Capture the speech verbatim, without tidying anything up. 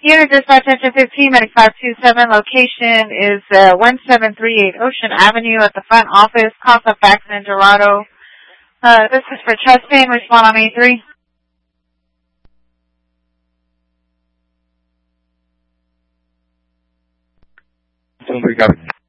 Unit Dispatch Engine fifteen, Medic five two seven, location is uh, one seven three eight Ocean Avenue at the front office, Casa Fax in Dorado. Uh, this is for chest pain, respond on A three. Three, copy.